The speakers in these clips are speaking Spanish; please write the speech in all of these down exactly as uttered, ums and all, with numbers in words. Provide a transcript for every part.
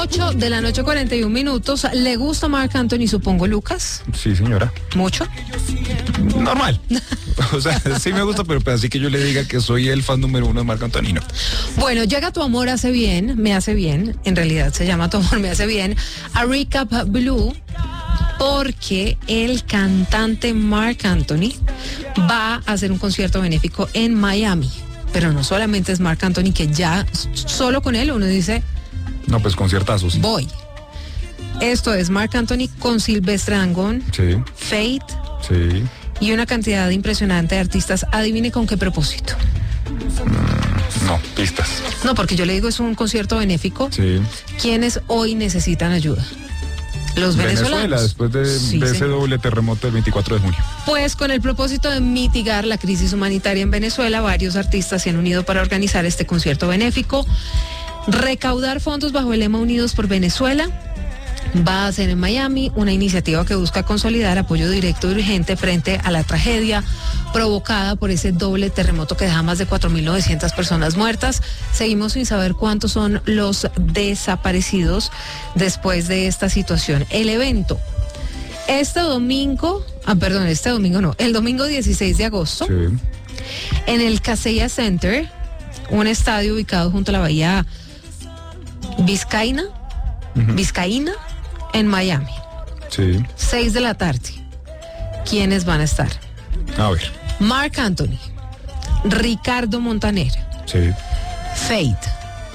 ocho de la noche, cuarenta y un minutos. ¿Le gusta Marc Anthony, supongo, Lucas? Sí, señora. ¿Mucho? Normal. O sea, sí me gusta, pero pues así que yo le diga que soy el fan número uno de Marc Anthony, no. Bueno, llega Tu Amor Hace Bien, Me Hace Bien, en realidad se llama Tu Amor Me Hace Bien, a Recap Blue, porque el cantante Marc Anthony va a hacer un concierto benéfico en Miami. Pero no solamente es Marc Anthony, que ya solo con él uno dice... No, pues conciertazos. Sí. Voy. Esto es Marc Anthony con Silvestre Dangond, Sí. Fate Sí. y una cantidad impresionante de artistas. Adivine con qué propósito. Mm, no, pistas. No, porque yo le digo es un concierto benéfico. Sí. ¿Quiénes hoy necesitan ayuda? Los venezolanos. Venezuela, después de, Sí, de ese señor. doble terremoto del veinticuatro de junio. Pues con el propósito de mitigar la crisis humanitaria en Venezuela, varios artistas se han unido para organizar este concierto benéfico. Recaudar fondos bajo el lema Unidos por Venezuela. Va a ser en Miami una iniciativa que busca consolidar apoyo directo y urgente frente a la tragedia provocada por ese doble terremoto que deja más de cuatro mil novecientas personas muertas. Seguimos sin saber cuántos son los desaparecidos después de esta situación. El evento, este domingo, ah, perdón, este domingo no, el domingo dieciséis de agosto, Sí. en el Kaseya Center, un estadio ubicado junto a la bahía Vizcaína, Uh-huh. Vizcaína, en Miami. Sí. seis de la tarde. ¿Quiénes van a estar? A ver. Marc Anthony, Ricardo Montaner, Sí. Fate,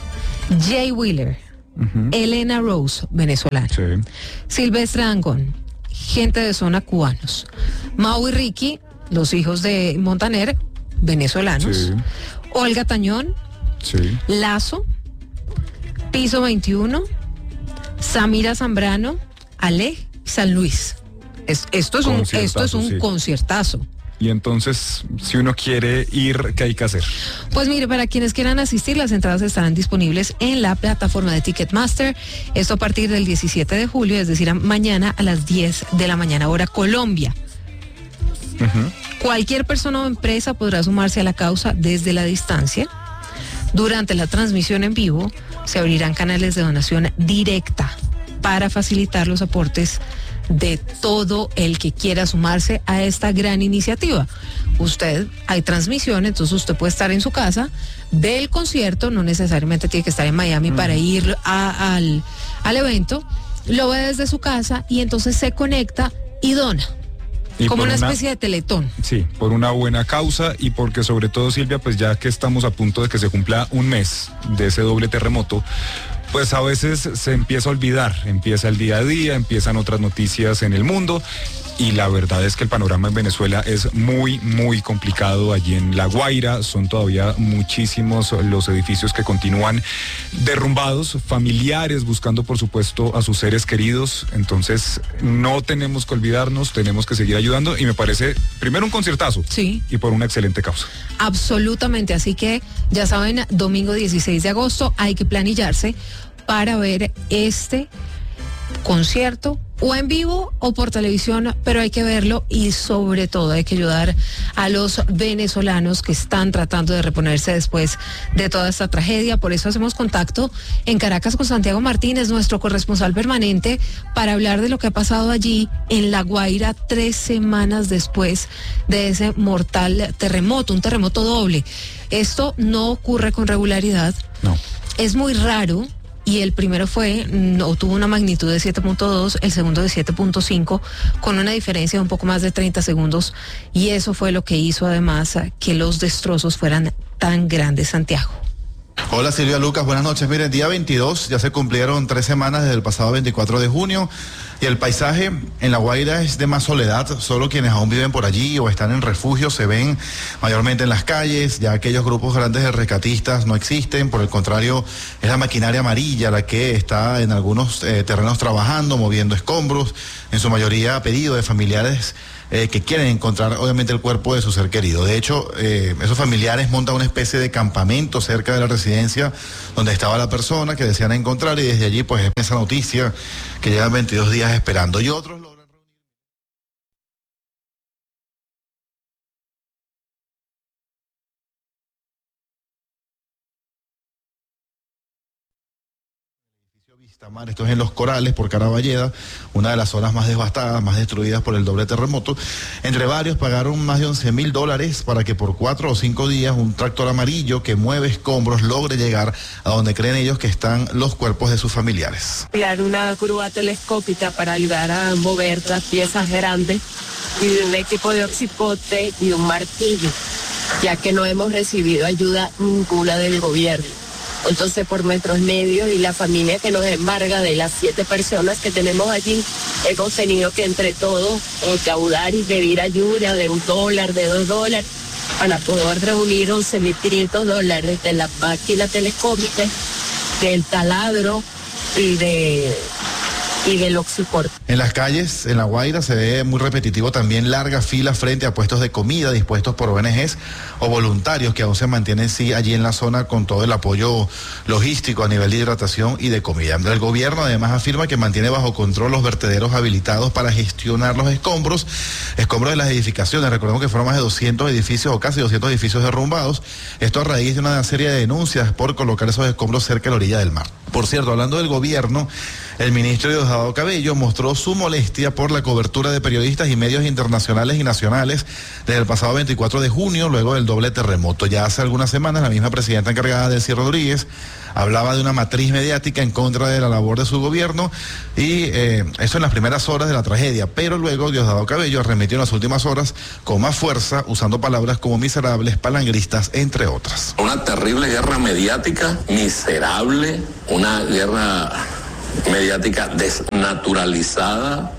Jay Wheeler, Uh-huh. Elena Rose, venezolana, Sí. Silvestre Dangond, gente de zona cubanos, Mau y Ricky, los hijos de Montaner, venezolanos, Sí. Olga Tañón, Sí. Lazo, Piso veintiuno, Samira Zambrano, Ale, San Luis. Es- esto es un, esto es un Conciertazo, sí. conciertazo. Y entonces, si uno quiere ir, ¿qué hay que hacer? Pues mire, para quienes quieran asistir, las entradas estarán disponibles en la plataforma de Ticketmaster. Esto a partir del diecisiete de julio, es decir, a- mañana a las diez de la mañana, hora Colombia. Uh-huh. Cualquier persona o empresa podrá sumarse a la causa desde la distancia. Durante la transmisión en vivo se abrirán canales de donación directa para facilitar los aportes de todo el que quiera sumarse a esta gran iniciativa. Usted, hay transmisión, entonces usted puede estar en su casa, ve el concierto, no necesariamente tiene que estar en Miami para ir a- al, al evento, lo ve desde su casa y entonces se conecta y dona. Y Como por una una- especie de teletón. Sí, por una buena causa y porque sobre todo, Silvia, pues ya que estamos a punto de que se cumpla un mes de ese doble terremoto, pues a veces se empieza a olvidar, empieza el día a día, empiezan otras noticias en el mundo y la verdad es que el panorama en Venezuela es muy, muy complicado. Allí en La Guaira son todavía muchísimos los edificios que continúan derrumbados, familiares buscando por supuesto a sus seres queridos, entonces no tenemos que olvidarnos, tenemos que seguir ayudando y me parece primero un conciertazo Sí. y por una excelente causa. Absolutamente, así que ya saben, domingo dieciséis de agosto hay que planillarse para ver este concierto o en vivo o por televisión, pero hay que verlo y sobre todo hay que ayudar a los venezolanos que están tratando de reponerse después de toda esta tragedia. Por eso hacemos contacto en Caracas con Santiago Martínez, nuestro corresponsal permanente, para hablar de lo que ha pasado allí en La Guaira tres semanas después de ese mortal terremoto, un terremoto doble. Esto no ocurre con regularidad. No. Es muy raro. Y el primero fue, no tuvo una magnitud de siete punto dos, el segundo de siete punto cinco, con una diferencia de un poco más de treinta segundos. Y eso fue lo que hizo además que los destrozos fueran tan grandes, Santiago. Hola Silvia, Lucas, buenas noches. Miren, día veintidós ya se cumplieron tres semanas desde el pasado veinticuatro de junio y el paisaje en La Guaira es de más soledad. Solo quienes aún viven por allí o están en refugio se ven mayormente en las calles. Ya aquellos grupos grandes de rescatistas no existen. Por el contrario, es la maquinaria amarilla la que está en algunos eh, terrenos trabajando, moviendo escombros, en su mayoría a pedido de familiares Eh, que quieren encontrar obviamente el cuerpo de su ser querido. De hecho, eh, esos familiares montan una especie de campamento cerca de la residencia donde estaba la persona que desean encontrar y desde allí pues es esa noticia que llevan veintidós días esperando y otros logran reunir. Esto es en Los Corales, por Caraballeda, una de las zonas más devastadas, más destruidas por el doble terremoto. Entre varios pagaron más de once mil dólares para que por cuatro o cinco días un tractor amarillo que mueve escombros logre llegar a donde creen ellos que están los cuerpos de sus familiares. Crear una grúa telescópica para ayudar a mover las piezas grandes y un equipo de oxipote y un martillo, ya que no hemos recibido ayuda ninguna del gobierno. Entonces, por nuestros medios y la familia que nos embarga de las siete personas que tenemos allí, hemos tenido que entre todos recaudar y pedir ayuda de un dólar, de dos dólares, para poder reunir once mil quinientos dólares de la máquina telescópica, del taladro y de... y del oxiporte. En las calles, en La Guaira, se ve muy repetitivo también largas filas frente a puestos de comida dispuestos por O N Ges o voluntarios que aún se mantienen sí allí en la zona con todo el apoyo logístico a nivel de hidratación y de comida. El gobierno además afirma que mantiene bajo control los vertederos habilitados para gestionar los escombros, escombros de las edificaciones. Recordemos que fueron más de doscientos edificios o casi doscientos edificios derrumbados. Esto a raíz de una serie de denuncias por colocar esos escombros cerca de la orilla del mar. Por cierto, hablando del gobierno, el ministro Diosdado Cabello mostró su molestia por la cobertura de periodistas y medios internacionales y nacionales desde el pasado veinticuatro de junio, luego del doble terremoto. Ya hace algunas semanas, la misma presidenta encargada, Delcy Rodríguez, hablaba de una matriz mediática en contra de la labor de su gobierno y eh, eso en las primeras horas de la tragedia, pero luego Diosdado Cabello arremetió en las últimas horas con más fuerza, usando palabras como miserables, palangristas, entre otras. Una terrible guerra mediática, miserable, una guerra mediática desnaturalizada,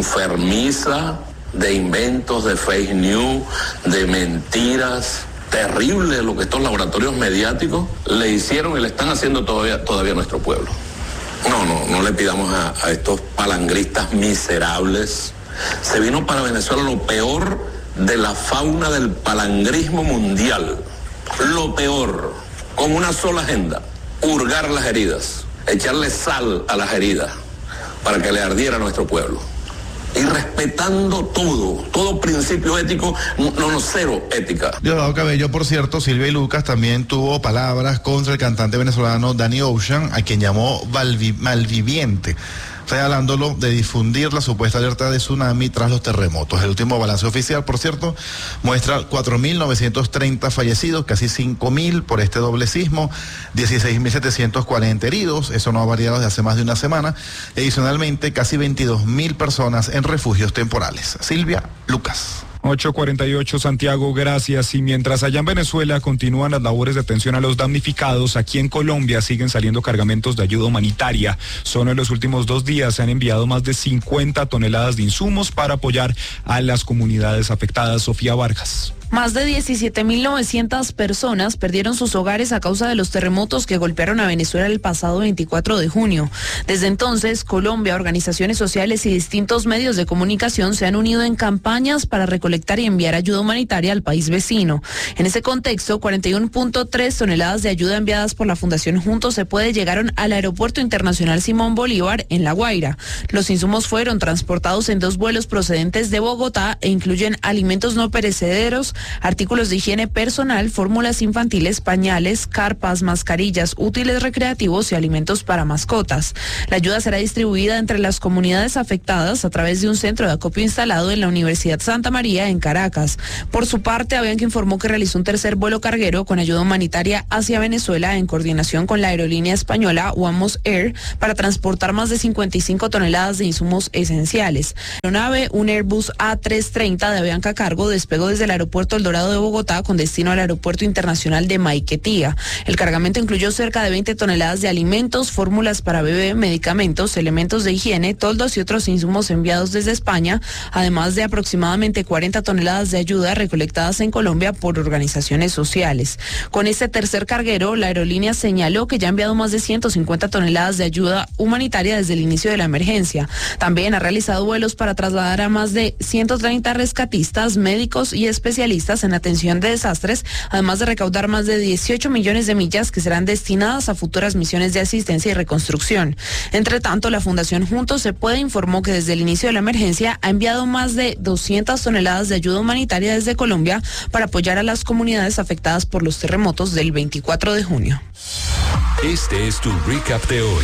enfermiza, de inventos, de fake news, de mentiras. Terrible lo que estos laboratorios mediáticos le hicieron y le están haciendo todavía, todavía a nuestro pueblo. No, no, no le pidamos a, a estos palangristas miserables. Se vino para Venezuela lo peor de la fauna del palangrismo mundial. Lo peor, con una sola agenda: hurgar las heridas, echarle sal a las heridas para que le ardiera a nuestro pueblo. Y respetando todo, todo principio ético, no, no, cero ética. Diosdado Cabello, por cierto, Silvia y Lucas, también tuvo palabras contra el cantante venezolano Danny Ocean, a quien llamó malvi- malviviente, señalándolo de difundir la supuesta alerta de tsunami tras los terremotos. El último balance oficial, por cierto, muestra cuatro mil novecientos treinta fallecidos, casi cinco mil por este doble sismo, dieciséis mil setecientos cuarenta heridos, eso no ha variado desde hace más de una semana, y adicionalmente casi veintidós mil personas en refugios temporales. Silvia, Lucas. ocho cuarenta y ocho, Santiago, gracias. Y mientras allá en Venezuela continúan las labores de atención a los damnificados, aquí en Colombia siguen saliendo cargamentos de ayuda humanitaria. Solo en los últimos dos días se han enviado más de cincuenta toneladas de insumos para apoyar a las comunidades afectadas. Sofía Vargas. Más de diecisiete mil novecientas personas perdieron sus hogares a causa de los terremotos que golpearon a Venezuela el pasado veinticuatro de junio. Desde entonces, Colombia, organizaciones sociales y distintos medios de comunicación se han unido en campañas para recolectar y enviar ayuda humanitaria al país vecino. En ese contexto, cuarenta y uno punto tres toneladas de ayuda enviadas por la Fundación Juntos Se Puede llegaron al Aeropuerto Internacional Simón Bolívar en La Guaira. Los insumos fueron transportados en dos vuelos procedentes de Bogotá e incluyen alimentos no perecederos, artículos de higiene personal, fórmulas infantiles, pañales, carpas, mascarillas, útiles recreativos y alimentos para mascotas. La ayuda será distribuida entre las comunidades afectadas a través de un centro de acopio instalado en la Universidad Santa María en Caracas. Por su parte, Avianca informó que realizó un tercer vuelo carguero con ayuda humanitaria hacia Venezuela en coordinación con la aerolínea española Wamos Air para transportar más de cincuenta y cinco toneladas de insumos esenciales. La aeronave, un Airbus A trescientos treinta de Avianca Cargo, despegó desde el aeropuerto El Dorado de Bogotá con destino al Aeropuerto Internacional de Maiquetía. El cargamento incluyó cerca de veinte toneladas de alimentos, fórmulas para bebé, medicamentos, elementos de higiene, toldos y otros insumos enviados desde España, además de aproximadamente cuarenta toneladas de ayuda recolectadas en Colombia por organizaciones sociales. Con este tercer carguero, la aerolínea señaló que ya ha enviado más de ciento cincuenta toneladas de ayuda humanitaria desde el inicio de la emergencia. También ha realizado vuelos para trasladar a más de ciento treinta rescatistas, médicos y especialistas en atención de desastres, además de recaudar más de dieciocho millones de millas que serán destinadas a futuras misiones de asistencia y reconstrucción. Entre tanto, la Fundación Juntos Se Puede informó que desde el inicio de la emergencia ha enviado más de doscientas toneladas de ayuda humanitaria desde Colombia para apoyar a las comunidades afectadas por los terremotos del veinticuatro de junio. Este es tu recap de hoy.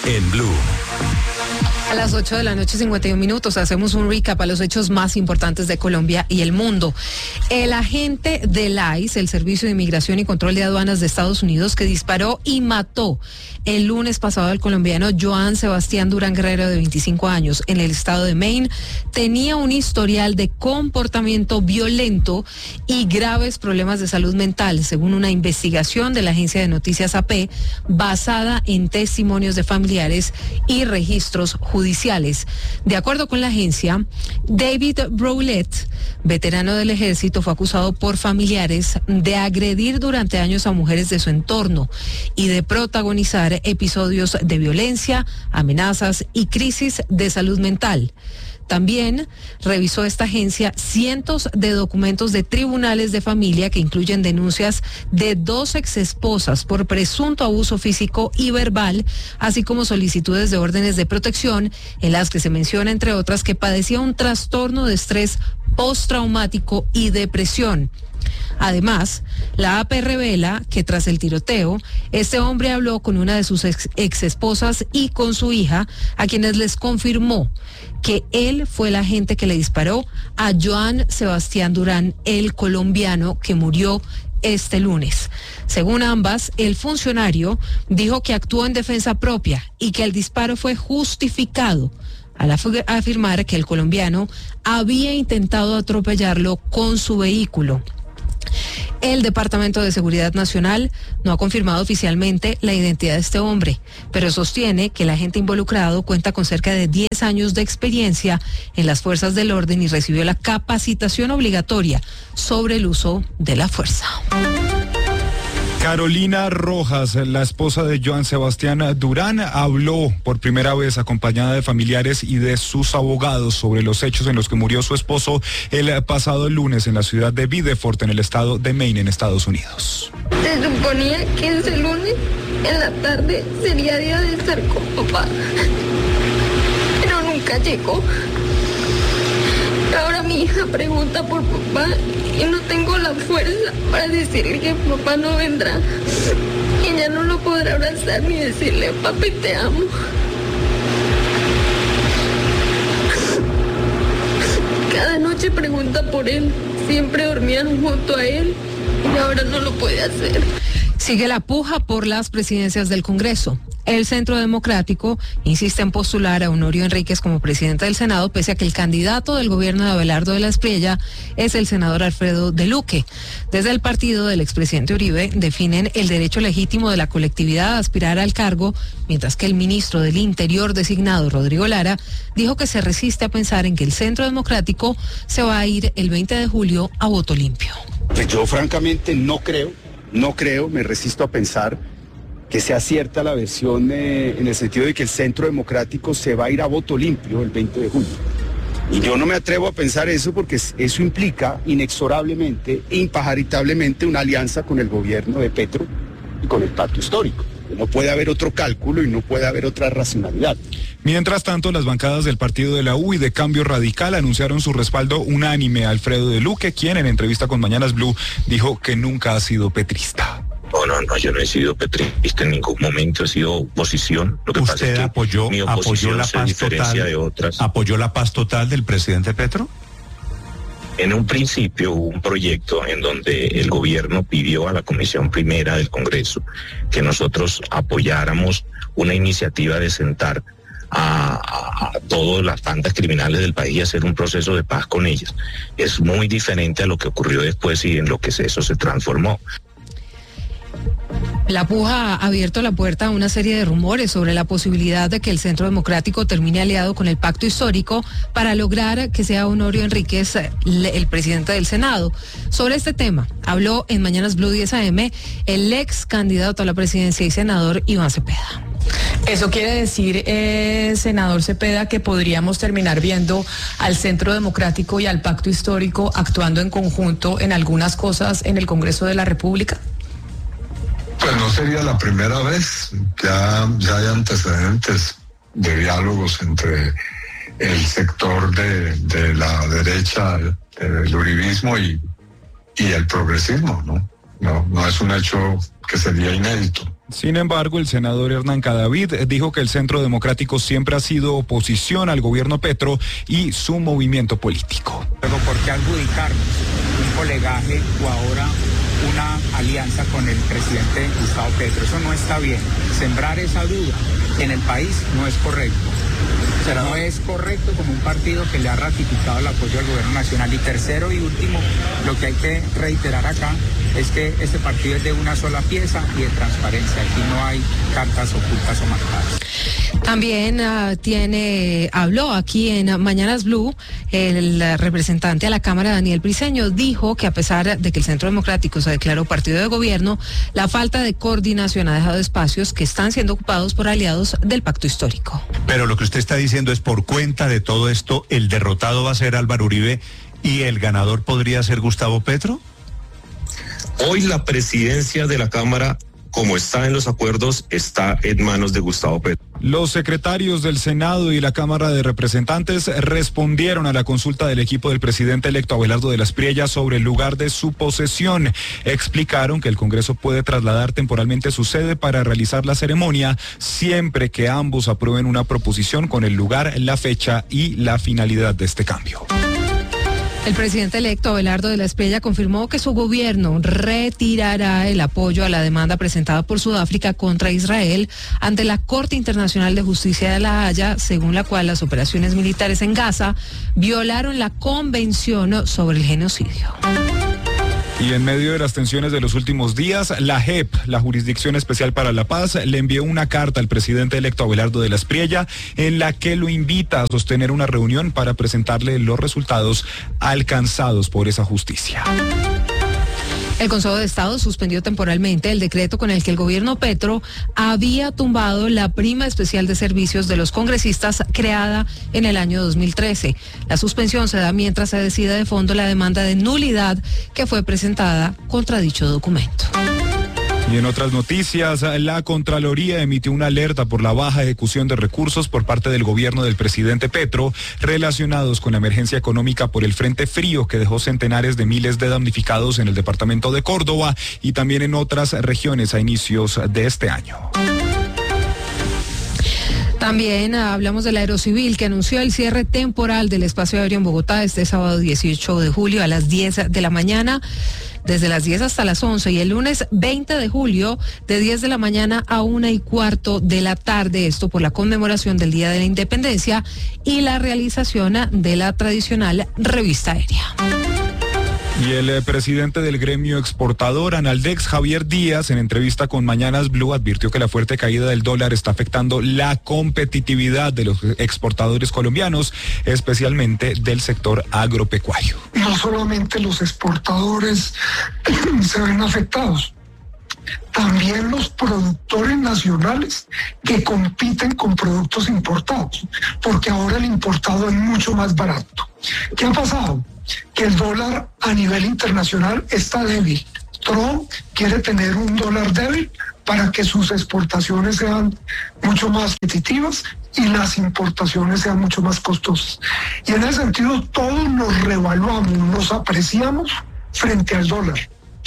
en Blue. A las ocho de la noche, cincuenta y un minutos, hacemos un recap a los hechos más importantes de Colombia y el mundo. El agente del I C E, el Servicio de Inmigración y Control de Aduanas de Estados Unidos, que disparó y mató el lunes pasado al colombiano Joan Sebastián Durán Guerrero, de veinticinco años, en el estado de Maine, tenía un historial de comportamiento violento y graves problemas de salud mental, según una investigación de la agencia de noticias A P, basada en testimonios de familiares y registros judiciales. judiciales. De acuerdo con la agencia, David Browlett, veterano del ejército, fue acusado por familiares de agredir durante años a mujeres de su entorno y de protagonizar episodios de violencia, amenazas y crisis de salud mental. También revisó esta agencia cientos de documentos de tribunales de familia que incluyen denuncias de dos exesposas por presunto abuso físico y verbal, así como solicitudes de órdenes de protección en las que se menciona, entre otras, que padecía un trastorno de estrés postraumático y depresión. Además, la A P revela que tras el tiroteo, este hombre habló con una de sus ex, ex esposas y con su hija, a quienes les confirmó que él fue el agente que le disparó a Joan Sebastián Durán, el colombiano que murió este lunes. Según ambas, el funcionario dijo que actuó en defensa propia y que el disparo fue justificado, al afirmar que el colombiano había intentado atropellarlo con su vehículo. El Departamento de Seguridad Nacional no ha confirmado oficialmente la identidad de este hombre, pero sostiene que el agente involucrado cuenta con cerca de diez años de experiencia en las fuerzas del orden y recibió la capacitación obligatoria sobre el uso de la fuerza. Carolina Rojas, la esposa de Joan Sebastián Durán, habló por primera vez acompañada de familiares y de sus abogados sobre los hechos en los que murió su esposo el pasado lunes en la ciudad de Biddeford, en el estado de Maine, en Estados Unidos. Se suponía que ese lunes en la tarde sería día de estar con papá, pero nunca llegó. Ahora mi hija pregunta por papá y no tengo la fuerza para decirle que papá no vendrá. Ella no lo podrá abrazar ni decirle, papi, te amo. Cada noche pregunta por él. Siempre dormían junto a él y ahora no lo puede hacer. Sigue la puja por las presidencias del Congreso. El Centro Democrático insiste en postular a Honorio Enríquez como presidente del Senado, pese a que el candidato del gobierno de Abelardo de la Espriella es el senador Alfredo de Luque. Desde el partido del expresidente Uribe definen el derecho legítimo de la colectividad a aspirar al cargo, mientras que el ministro del Interior designado, Rodrigo Lara, dijo que se resiste a pensar en que el Centro Democrático se va a ir el veinte de julio a voto limpio. Pues yo francamente no creo, no creo, me resisto a pensar que sea cierta la versión eh, en el sentido de que el Centro Democrático se va a ir a voto limpio el veinte de julio. Y yo no me atrevo a pensar eso porque eso implica inexorablemente e impajaritablemente una alianza con el gobierno de Petro y con el pacto histórico. No puede haber otro cálculo y no puede haber otra racionalidad. Mientras tanto, las bancadas del partido de la U y de Cambio Radical anunciaron su respaldo unánime a Alfredo de Luque, quien en entrevista con Mañanas Blue dijo que nunca ha sido petrista. No, no, no, yo no he sido petrista en ningún momento, he sido oposición. Lo que ¿Usted pasa es que apoyó, mi apoyó oposición la se paz diferencia total, de otras. apoyó la paz total del presidente Petro? En un principio hubo un proyecto en donde el gobierno pidió a la Comisión Primera del Congreso que nosotros apoyáramos una iniciativa de sentar a, a, a todas las bandas criminales del país y hacer un proceso de paz con ellas. Es muy diferente a lo que ocurrió después y en lo que eso se transformó. La puja ha abierto la puerta a una serie de rumores sobre la posibilidad de que el Centro Democrático termine aliado con el pacto histórico para lograr que sea Honorio Enríquez el presidente del Senado. Sobre este tema habló en Mañanas Blue diez A M el ex candidato a la presidencia y senador Iván Cepeda. Eso quiere decir, eh, senador Cepeda, que podríamos terminar viendo al Centro Democrático y al pacto histórico actuando en conjunto en algunas cosas en el Congreso de la República. Pues no sería la primera vez, ya, ya hay antecedentes de diálogos entre el sector de, de la derecha, del uribismo y, y el progresismo, ¿no? no, no es un hecho que sería inédito. Sin embargo, el senador Hernán Cadavid dijo que el Centro Democrático siempre ha sido oposición al gobierno Petro y su movimiento político. Pero ¿por qué adjudicarnos un colegaje o ahora una alianza con el presidente Gustavo Petro? Eso no está bien. Sembrar esa duda en el país no es correcto. O sea, no es correcto como un partido que le ha ratificado el apoyo al gobierno nacional. Y tercero y último, lo que hay que reiterar acá es que este partido es de una sola pieza y de transparencia. Aquí no hay cartas ocultas o marcadas. También uh, tiene, habló aquí en Mañanas Blue el representante a la Cámara, Daniel Briceño, dijo que a pesar de que el Centro Democrático se declaró partido de gobierno, la falta de coordinación ha dejado espacios que están siendo ocupados por aliados del pacto histórico. Pero lo que usted está diciendo es, por cuenta de todo esto, el derrotado va a ser Álvaro Uribe y el ganador podría ser Gustavo Petro. Hoy la presidencia de la Cámara, como está en los acuerdos, está en manos de Gustavo Petro. Los secretarios del Senado y la Cámara de Representantes respondieron a la consulta del equipo del presidente electo Abelardo de la Espriella sobre el lugar de su posesión. Explicaron que el Congreso puede trasladar temporalmente su sede para realizar la ceremonia siempre que ambos aprueben una proposición con el lugar, la fecha y la finalidad de este cambio. El presidente electo Abelardo de la Espriella confirmó que su gobierno retirará el apoyo a la demanda presentada por Sudáfrica contra Israel ante la Corte Internacional de Justicia de La Haya, según la cual las operaciones militares en Gaza violaron la Convención sobre el Genocidio. Y en medio de las tensiones de los últimos días, la J E P, la Jurisdicción Especial para la Paz, le envió una carta al presidente electo Abelardo de la Espriella en la que lo invita a sostener una reunión para presentarle los resultados alcanzados por esa justicia. El Consejo de Estado suspendió temporalmente el decreto con el que el gobierno Petro había tumbado la prima especial de servicios de los congresistas creada en el año dos mil trece. La suspensión se da mientras se decide de fondo la demanda de nulidad que fue presentada contra dicho documento. Y en otras noticias, la Contraloría emitió una alerta por la baja ejecución de recursos por parte del gobierno del presidente Petro relacionados con la emergencia económica por el frente frío que dejó centenares de miles de damnificados en el departamento de Córdoba y también en otras regiones a inicios de este año. También hablamos del Aerocivil, que anunció el cierre temporal del espacio aéreo en Bogotá este sábado dieciocho de julio a las diez de la mañana, desde las diez hasta las once, y el lunes veinte de julio de diez de la mañana a una y cuarto de la tarde, esto por la conmemoración del Día de la Independencia y la realización de la tradicional revista aérea. Y el eh, presidente del gremio exportador Analdex, Javier Díaz, en entrevista con Mañanas Blue, advirtió que la fuerte caída del dólar está afectando la competitividad de los exportadores colombianos, especialmente del sector agropecuario. No solamente los exportadores se ven afectados, también los productores nacionales que compiten con productos importados, porque ahora el importado es mucho más barato. ¿Qué ha pasado? Que el dólar a nivel internacional está débil. Trump quiere tener un dólar débil para que sus exportaciones sean mucho más competitivas y las importaciones sean mucho más costosas. Y en ese sentido todos nos revaluamos, nos apreciamos frente al dólar.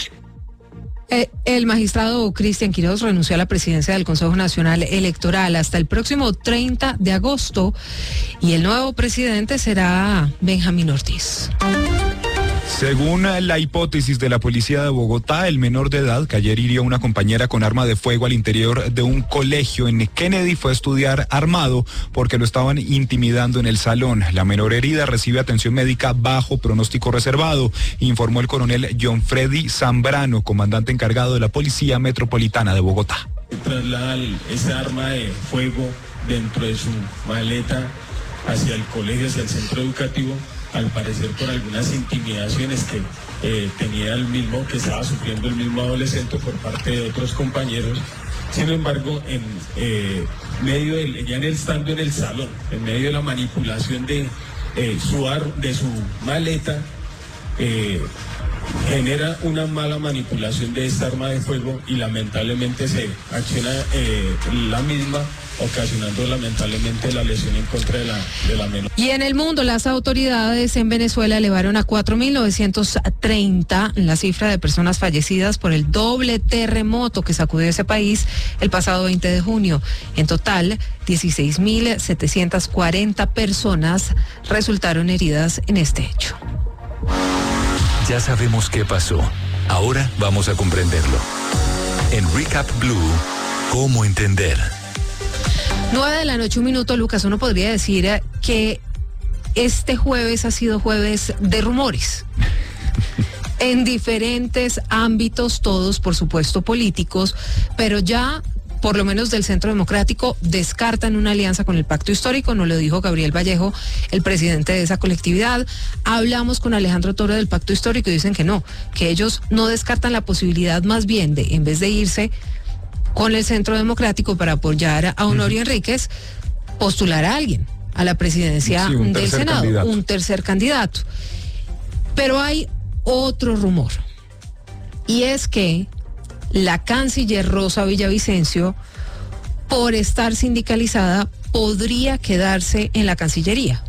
El magistrado Cristian Quiroz renunció a la presidencia del Consejo Nacional Electoral hasta el próximo treinta de agosto y el nuevo presidente será Benjamín Ortiz. Según la hipótesis de la policía de Bogotá, el menor de edad que ayer hirió a una compañera con arma de fuego al interior de un colegio en Kennedy fue a estudiar armado porque lo estaban intimidando en el salón. La menor herida recibe atención médica bajo pronóstico reservado, informó el coronel John Freddy Zambrano, comandante encargado de la Policía Metropolitana de Bogotá. Traslada esa arma de fuego dentro de su maleta hacia el colegio, hacia el centro educativo, al parecer por algunas intimidaciones que eh, tenía el mismo, que estaba sufriendo el mismo adolescente por parte de otros compañeros. Sin embargo, en eh, medio de, ya en el estando en el salón, en medio de la manipulación de, eh, su, ar, de su maleta, eh, genera una mala manipulación de esta arma de fuego y lamentablemente se acciona eh, la misma ocasionando lamentablemente la lesión en contra de la, de la menor. Y en el mundo, las autoridades en Venezuela elevaron a cuatro mil novecientos treinta la cifra de personas fallecidas por el doble terremoto que sacudió ese país el pasado veinte de junio. En total, dieciséis mil setecientas cuarenta personas resultaron heridas en este hecho. Ya sabemos qué pasó. Ahora vamos a comprenderlo. En Recap Blue, ¿cómo entender? Nueve de la noche, un minuto, Lucas. Uno podría decir que este jueves ha sido jueves de rumores. En diferentes ámbitos, todos, por supuesto, políticos, pero ya, por lo menos del Centro Democrático, descartan una alianza con el Pacto Histórico, nos lo dijo Gabriel Vallejo, el presidente de esa colectividad. Hablamos con Alejandro Toro del Pacto Histórico y dicen que no, que ellos no descartan la posibilidad más bien de, en vez de irse con el Centro Democrático para apoyar a Honorio uh-huh. Enríquez, postular a alguien a la presidencia sí, del Senado, candidato. un tercer candidato. Pero hay otro rumor, y es que la canciller Rosa Villavicencio, por estar sindicalizada, podría quedarse en la Cancillería.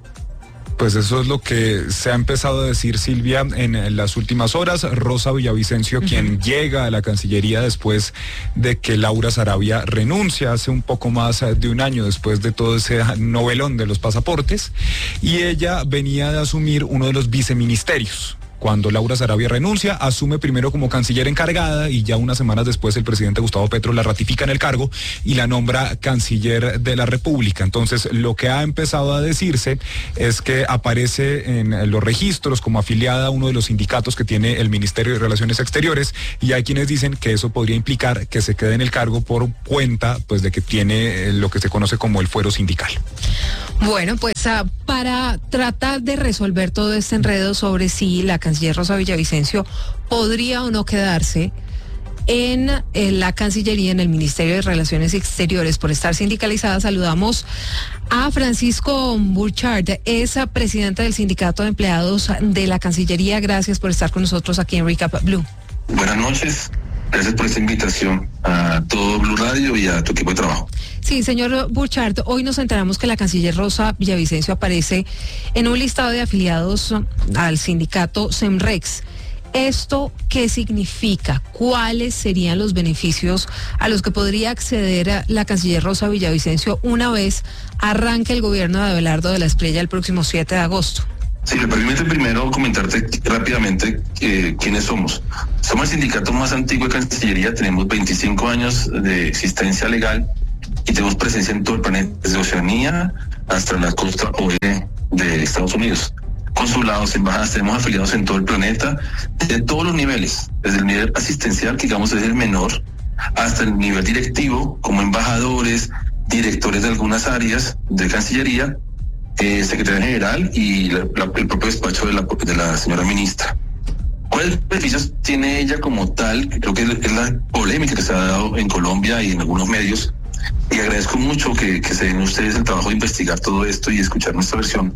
Pues eso es lo que se ha empezado a decir, Silvia, en, en las últimas horas. Rosa Villavicencio, uh-huh. quien llega a la Cancillería después de que Laura Sarabia renuncia hace un poco más de un año, después de todo ese novelón de los pasaportes, y ella venía de asumir uno de los viceministerios. Cuando Laura Sarabia renuncia, asume primero como canciller encargada y ya unas semanas después el presidente Gustavo Petro la ratifica en el cargo y la nombra canciller de la República. Entonces, lo que ha empezado a decirse es que aparece en los registros como afiliada a uno de los sindicatos que tiene el Ministerio de Relaciones Exteriores, y hay quienes dicen que eso podría implicar que se quede en el cargo por cuenta, pues, de que tiene lo que se conoce como el fuero sindical. Bueno, pues uh, para tratar de resolver todo este enredo sobre si la canciller Rosa Villavicencio podría o no quedarse en, en la Cancillería, en el Ministerio de Relaciones Exteriores por estar sindicalizada, saludamos a Francisco Burchard, es presidente del Sindicato de Empleados de la Cancillería. Gracias por estar con nosotros aquí en Recap Blue. Buenas noches. Gracias por esta invitación a todo Blue Radio y a tu equipo de trabajo. Sí, señor Burchard, hoy nos enteramos que la canciller Rosa Villavicencio aparece en un listado de afiliados al sindicato Semrex. ¿Esto qué significa? ¿Cuáles serían los beneficios a los que podría acceder la canciller Rosa Villavicencio una vez arranque el gobierno de Abelardo de la Espriella el próximo siete de agosto? Sí, me permite primero comentarte rápidamente eh, quiénes somos. Somos el sindicato más antiguo de Cancillería, tenemos veinticinco años de existencia legal y tenemos presencia en todo el planeta, desde Oceanía hasta la costa oeste de Estados Unidos. Consulados, embajadas, tenemos afiliados en todo el planeta, de todos los niveles, desde el nivel asistencial, que digamos es el menor, hasta el nivel directivo, como embajadores, directores de algunas áreas de Cancillería, Eh, secretaria general y la, la, el propio despacho de la, de la señora ministra. ¿Cuáles beneficios tiene ella como tal? Creo que es la polémica que se ha dado en Colombia y en algunos medios, y agradezco mucho que, que se den ustedes el trabajo de investigar todo esto y escuchar nuestra versión.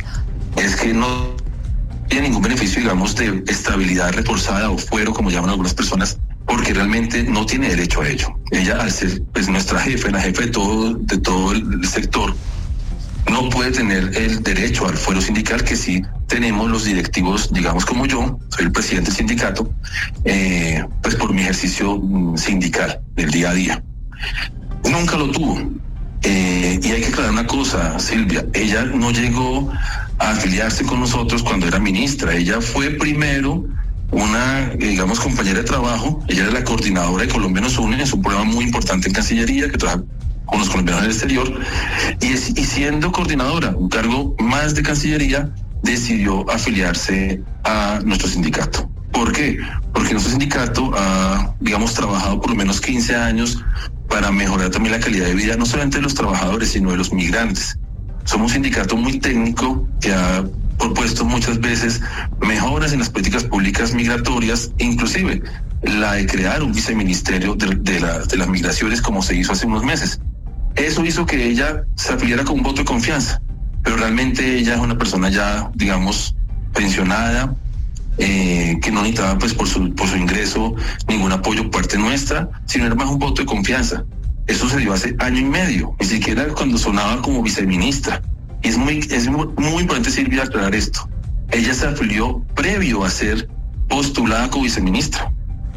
Es que no tiene ningún beneficio, digamos, de estabilidad reforzada o fuero, como llaman algunas personas, porque realmente no tiene derecho a ello. Ella, al ser pues nuestra jefe, la jefe de todo, de todo el sector, no puede tener el derecho al fuero sindical que sí tenemos los directivos, digamos como yo, soy el presidente del sindicato, eh, pues por mi ejercicio sindical del día a día. Nunca lo tuvo. Eh, y hay que aclarar una cosa, Silvia, ella no llegó a afiliarse con nosotros cuando era ministra, ella fue primero una, digamos, compañera de trabajo, ella era la coordinadora de Colombia Nos Une, es un programa muy importante en Cancillería que trabaja con los colombianos del exterior, y, es, y siendo coordinadora, un cargo más de Cancillería, decidió afiliarse a nuestro sindicato. ¿Por qué? Porque nuestro sindicato ha, digamos, trabajado por lo menos quince años para mejorar también la calidad de vida, no solamente de los trabajadores, sino de los migrantes. Somos un sindicato muy técnico que ha propuesto muchas veces mejoras en las políticas públicas migratorias, inclusive la de crear un viceministerio de, de, la, de las migraciones, como se hizo hace unos meses. Eso hizo que ella se afiliara con un voto de confianza, pero realmente ella es una persona ya, digamos, pensionada, eh, que no necesitaba pues por su, por su ingreso ningún apoyo por parte nuestra, sino era más un voto de confianza. Eso sucedió hace año y medio, ni siquiera cuando sonaba como viceministra. Y es muy, es muy, muy importante, Silvia, aclarar esto. Ella se afilió previo a ser postulada como viceministra.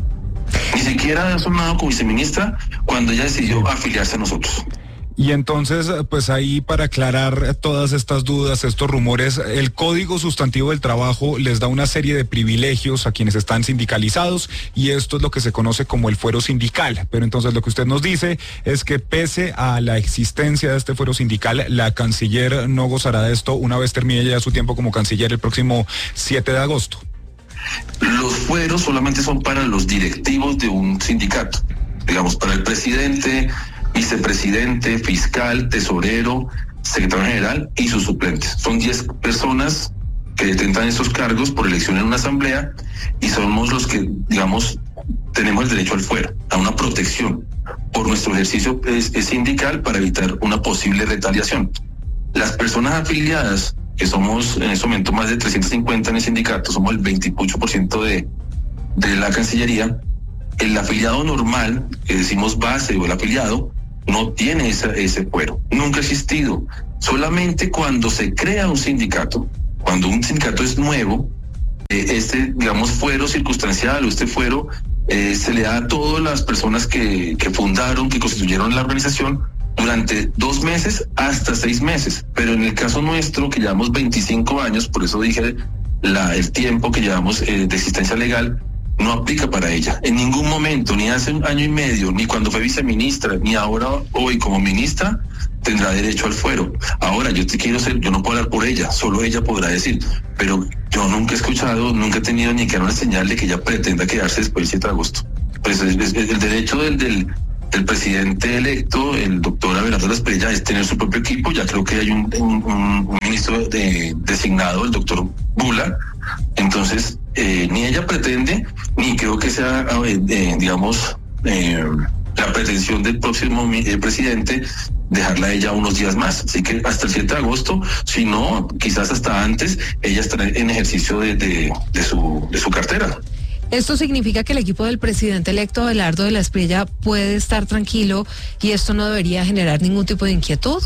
Ni siquiera ha sonado como viceministra cuando ella decidió afiliarse a nosotros. Y entonces, pues ahí para aclarar todas estas dudas, estos rumores, el Código Sustantivo del Trabajo les da una serie de privilegios a quienes están sindicalizados y esto es lo que se conoce como el fuero sindical. Pero entonces lo que usted nos dice es que pese a la existencia de este fuero sindical, la canciller no gozará de esto una vez termine ya su tiempo como canciller el próximo siete de agosto. Los fueros solamente son para los directivos de un sindicato, digamos, para el presidente, vicepresidente, fiscal, tesorero, secretario general y sus suplentes. Son diez personas que detentan esos cargos por elección en una asamblea y somos los que, digamos, tenemos el derecho al fuero, a una protección por nuestro ejercicio es, es sindical para evitar una posible retaliación. Las personas afiliadas, que somos en este momento más de trescientos cincuenta en el sindicato, somos el veintiocho por ciento de, de la Cancillería, el afiliado normal, que decimos base o el afiliado, no tiene esa, ese fuero, nunca ha existido. Solamente cuando se crea un sindicato, cuando un sindicato es nuevo, eh, este, digamos, fuero circunstancial o este fuero eh, se le da a todas las personas que, que fundaron, que constituyeron la organización durante dos meses hasta seis meses. Pero en el caso nuestro, que llevamos veinticinco años, por eso dije la, el tiempo que llevamos eh, de existencia legal, no aplica para ella. En ningún momento, ni hace un año y medio, ni cuando fue viceministra, ni ahora hoy como ministra, tendrá derecho al fuero. Ahora, yo te quiero ser, yo no puedo hablar por ella, solo ella podrá decir, pero yo nunca he escuchado, nunca he tenido ni que una señal de que ella pretenda quedarse después del siete de agosto. Pues es, es, es el derecho del, del, del presidente electo, el doctor Abelardo Lasprilla, es tener su propio equipo. Ya creo que hay un, un, un ministro de, designado, el doctor Bula. Entonces, Eh, ni ella pretende, ni creo que sea, eh, eh, digamos, eh, la pretensión del próximo eh, presidente dejarla a ella unos días más. Así que hasta el siete de agosto, si no, quizás hasta antes, ella estará en ejercicio de, de, de, su, de su cartera. ¿Esto significa que el equipo del presidente electo Abelardo de Lasprilla puede estar tranquilo y esto no debería generar ningún tipo de inquietud?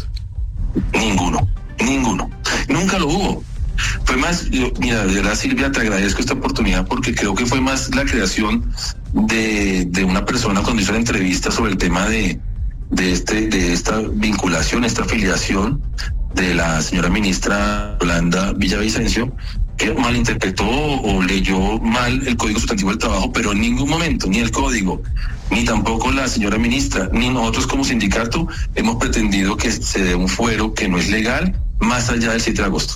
Ninguno, ninguno. Nunca lo hubo. Fue más, yo, mira, de verdad, Silvia, te agradezco esta oportunidad porque creo que fue más la creación de, de una persona cuando hizo la entrevista sobre el tema de, de, este, de esta vinculación, esta afiliación de la señora ministra Yolanda Villavicencio, que malinterpretó o leyó mal el Código Sustantivo del Trabajo, pero en ningún momento, ni el Código, ni tampoco la señora ministra, ni nosotros como sindicato hemos pretendido que se dé un fuero que no es legal más allá del siete de agosto.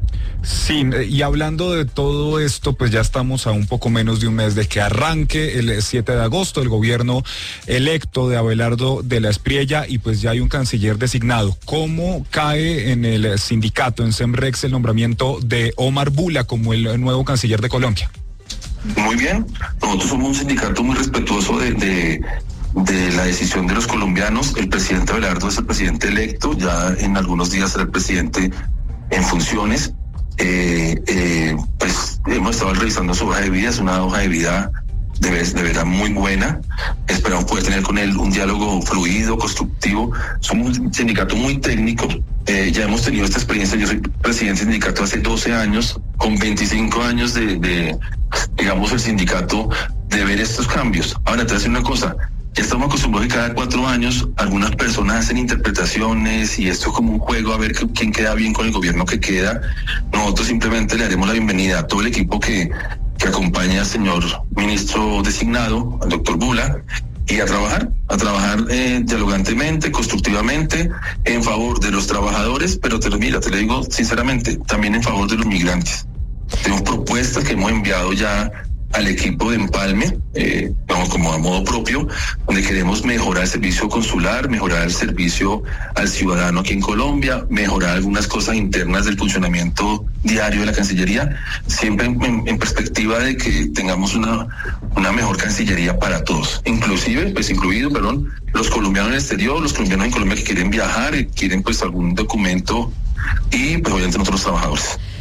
Sí, y hablando de todo esto, pues ya estamos a un poco menos de un mes de que arranque el siete de agosto el gobierno electo de Abelardo de Lasprilla y pues ya hay un canciller designado. ¿Cómo cae en el sindicato, en Semrex, el nombramiento de Omar Bula como el nuevo canciller de Colombia? Muy bien, nosotros somos un sindicato muy respetuoso de, de, de la decisión de los colombianos. El presidente Abelardo es el presidente electo, ya en algunos días será el presidente en funciones. Eh, eh, pues hemos estado revisando su hoja de vida, es una hoja de vida de, de verdad muy buena. Esperamos poder tener con él un diálogo fluido, constructivo. Somos un sindicato muy técnico, eh, ya hemos tenido esta experiencia. Yo soy presidente del sindicato hace doce años, con veinticinco años de, de digamos, el sindicato, de ver estos cambios. Ahora te voy a decir una cosa. Ya estamos acostumbrados que cada cuatro años algunas personas hacen interpretaciones y esto es como un juego a ver quién queda bien con el gobierno que queda. Nosotros simplemente le haremos la bienvenida a todo el equipo que, que acompaña al señor ministro designado, al doctor Bula, y a trabajar, a trabajar eh, dialogantemente, constructivamente, en favor de los trabajadores, pero te lo mira, te lo digo sinceramente, también en favor de los migrantes. Tenemos propuestas que hemos enviado ya al equipo de Empalme, eh, vamos como a modo propio, donde queremos mejorar el servicio consular, mejorar el servicio al ciudadano aquí en Colombia, mejorar algunas cosas internas del funcionamiento diario de la Cancillería, siempre en, en, en perspectiva de que tengamos una, una mejor Cancillería para todos, inclusive, pues incluido, perdón, los colombianos en el exterior, los colombianos en Colombia que quieren viajar, quieren pues algún documento y pues obviamente nosotros los trabajadores.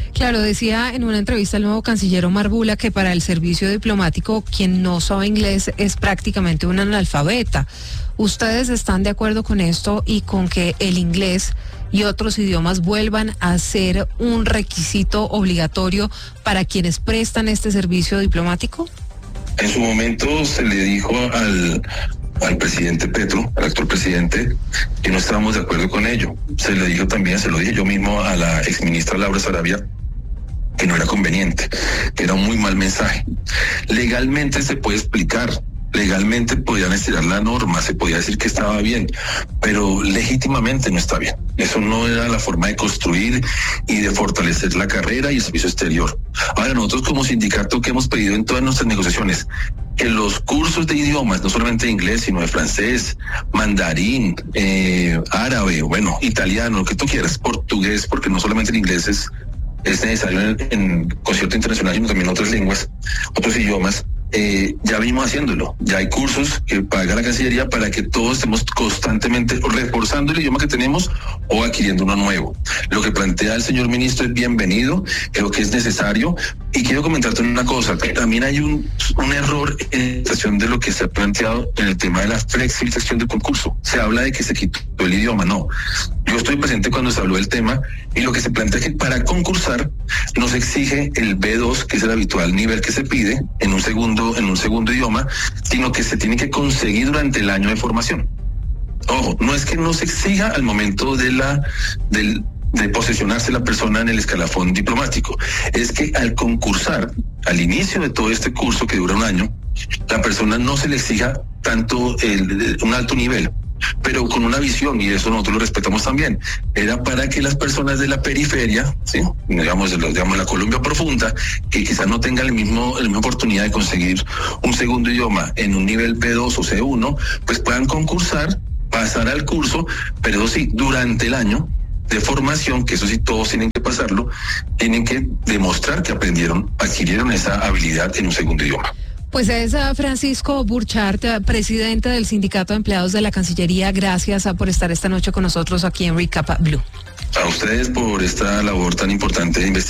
Claro, decía en una entrevista el nuevo canciller Omar Bula que para el servicio diplomático quien no sabe inglés es prácticamente un analfabeta. ¿Ustedes están de acuerdo con esto y con que el inglés y otros idiomas vuelvan a ser un requisito obligatorio para quienes prestan este servicio diplomático? En su momento se le dijo al, al presidente Petro, al actual presidente, que no estábamos de acuerdo con ello. Se le dijo también, se lo dije yo mismo a la exministra Laura Sarabia, que no era conveniente, que era un muy mal mensaje. Legalmente se puede explicar, legalmente podían estirar la norma, se podía decir que estaba bien, pero legítimamente no está bien. Eso no era la forma de construir y de fortalecer la carrera y el servicio exterior. Ahora, nosotros como sindicato que hemos pedido en todas nuestras negociaciones que los cursos de idiomas, no solamente de inglés, sino de francés, mandarín, eh, árabe, bueno, italiano, lo que tú quieras, portugués, porque no solamente el inglés es, es necesario en, en concierto internacional, sino también otras lenguas, otros idiomas. Eh, ya venimos haciéndolo, ya hay cursos que paga la Cancillería para que todos estemos constantemente reforzando el idioma que tenemos o adquiriendo uno nuevo. Lo que plantea el señor ministro es bienvenido, creo que es necesario, y quiero comentarte una cosa, que también hay un, un error en la situación de lo que se ha planteado en el tema de la flexibilización del concurso. Se habla de que se quitó el idioma, no. Yo estoy presente cuando se habló del tema y lo que se plantea es que para concursar no se exige el B dos, que es el habitual nivel que se pide en un segundo, en un segundo idioma, sino que se tiene que conseguir durante el año de formación. Ojo, no es que no se exija al momento de la del de posesionarse la persona en el escalafón diplomático, es que al concursar, al inicio de todo este curso que dura un año, la persona no se le exija tanto el, un alto nivel, pero con una visión, y eso nosotros lo respetamos también, era para que las personas de la periferia, ¿sí? digamos, digamos la Colombia profunda, que quizás no tengan el mismo, la misma oportunidad de conseguir un segundo idioma en un nivel B dos o C uno, pues puedan concursar, pasar al curso, pero sí, durante el año de formación, que eso sí todos tienen que pasarlo, tienen que demostrar que aprendieron, adquirieron esa habilidad en un segundo idioma. Pues es Francisco Burchard, presidente del Sindicato de Empleados de la Cancillería. Gracias por estar esta noche con nosotros aquí en Recap Blue. A ustedes por esta labor tan importante de investigación.